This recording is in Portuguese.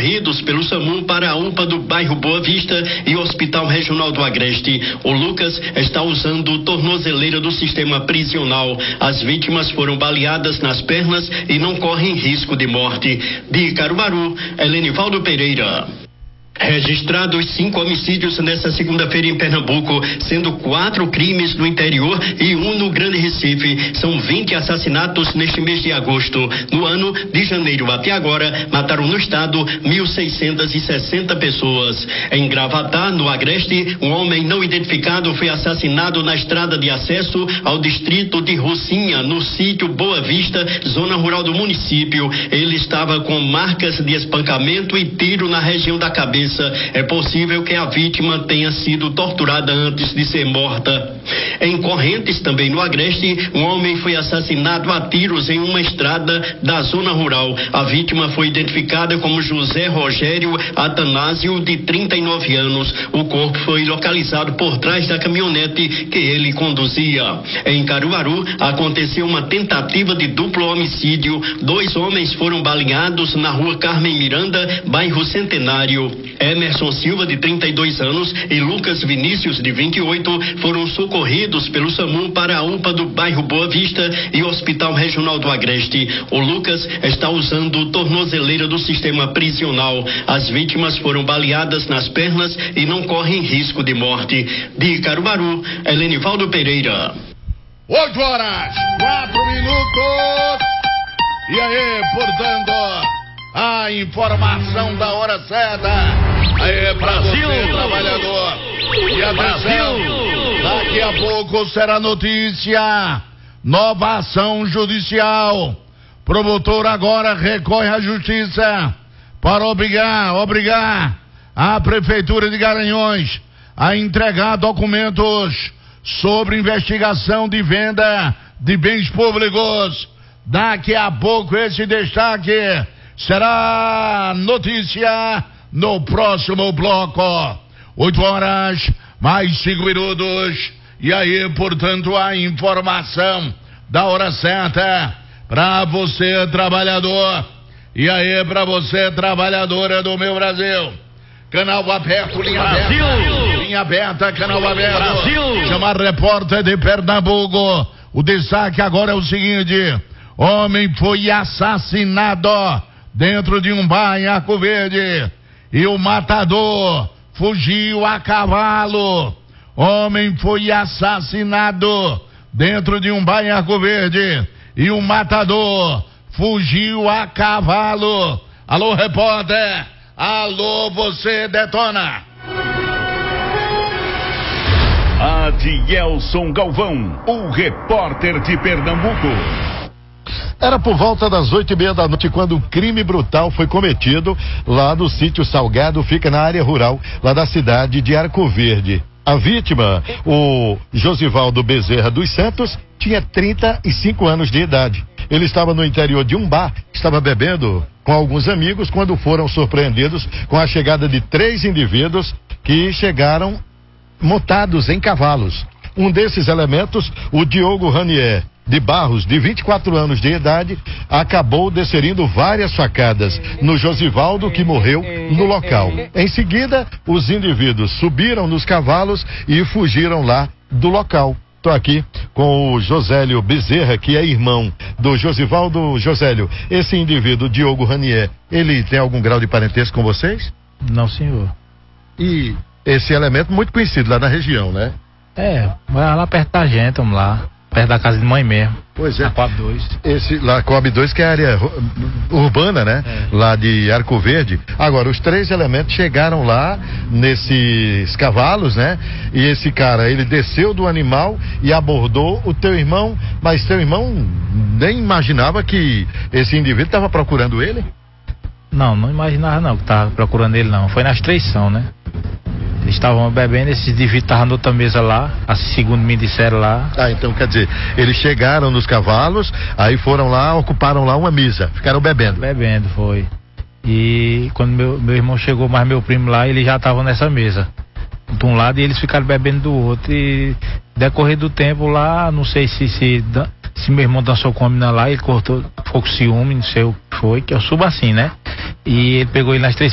socorridos pelo SAMU para a UPA do bairro Boa Vista e Hospital Regional do Agreste. O Lucas está usando tornozeleira do sistema prisional. As vítimas foram baleadas nas pernas e não correm risco de morte. De Caruaru, Helenivaldo Pereira. Registrados 5 homicídios nesta segunda-feira em Pernambuco, sendo 4 crimes no interior e 1 no Grande Recife. São 20 assassinatos neste mês de agosto. No ano de janeiro até agora, mataram no estado 1.660 pessoas. Em Gravatá, no Agreste, um homem não identificado foi assassinado na estrada de acesso ao distrito de Rocinha, no sítio Boa Vista, zona rural do município. Ele estava com marcas de espancamento e tiro na região da cabeça. É possível que a vítima tenha sido torturada antes de ser morta. Em Correntes, também no Agreste, um homem foi assassinado a tiros em uma estrada da zona rural. A vítima foi identificada como José Rogério Atanásio, de 39 anos. O corpo foi localizado por trás da caminhonete que ele conduzia. Em Caruaru, aconteceu uma tentativa de duplo homicídio. 2 homens foram baleados na rua Carmen Miranda, bairro Centenário. Emerson Silva, de 32 anos, e Lucas Vinícius, de 28, foram socorridos pelo SAMU para a UPA do bairro Boa Vista e Hospital Regional do Agreste. O Lucas está usando tornozeleira do sistema prisional. As vítimas foram baleadas nas pernas e não correm risco de morte. De Caruaru, Helenivaldo Pereira. 8 horas, 4 minutos. E aí, portanto, a informação da hora certa. Aí, pra você, trabalhador. E atenção, daqui a pouco será notícia. Nova ação judicial. Promotor agora recorre à justiça para obrigar a Prefeitura de Garanhuns a entregar documentos sobre investigação de venda de bens públicos. Daqui a pouco esse destaque será notícia no próximo bloco. 8 horas, mais 5 minutos. E aí, portanto, a informação da hora certa para você, trabalhador. E aí, para você, trabalhadora do meu Brasil. Canal aberto, linha Brasil. Aberta. Linha aberta, canal aberto. Brasil. Chamar repórter de Pernambuco. O destaque agora é o seguinte: homem foi assassinado dentro de um bar em Arco Verde e o matador fugiu a cavalo. Homem foi assassinado dentro de um bar em Arco Verde e o matador fugiu a cavalo. Alô, repórter. Alô, você detona. Adielson Galvão, o repórter de Pernambuco. Era por volta das 8:30 da noite quando um crime brutal foi cometido lá no sítio Salgado, fica na área rural, lá da cidade de Arco Verde. A vítima, o Josivaldo Bezerra dos Santos, tinha 35 anos de idade. Ele estava no interior de um bar, estava bebendo com alguns amigos quando foram surpreendidos com a chegada de 3 indivíduos que chegaram montados em cavalos. Um desses elementos, o Diogo Ranier de Barros, de 24 anos de idade, acabou desferindo várias facadas no Josivaldo, que morreu no local. Em seguida, os indivíduos subiram nos cavalos e fugiram lá do local. Estou aqui com o Josélio Bezerra, que é irmão do Josivaldo. Josélio, esse indivíduo, Diogo Ranier, ele tem algum grau de parentesco com vocês? Não, senhor. E esse elemento muito conhecido lá na região, né? Vai lá perto da gente, vamos lá. Perto da casa de mãe mesmo. Pois é. Na Coab 2. Esse lá, Coab 2, que é a área urbana, né? Lá de Arco Verde. Agora, os 3 elementos chegaram lá nesses cavalos, né? E esse cara, ele desceu do animal e abordou o teu irmão, mas teu irmão nem imaginava que esse indivíduo estava procurando ele? Não imaginava não que estava procurando ele não. Foi nas traição, né? Eles estavam bebendo, esses indivíduos estavam na outra mesa lá, segundo me disseram lá. Então quer dizer, eles chegaram nos cavalos, aí foram lá, ocuparam lá uma mesa, ficaram bebendo. Bebendo, foi. E quando meu irmão chegou, mais meu primo lá, ele já estava nessa mesa. De um lado e eles ficaram bebendo do outro. E decorrer do tempo lá, não sei se meu irmão dançou com a menina lá, ele ficou com ciúme, não sei o que foi, que eu subo assim, né? E ele pegou ele nas 3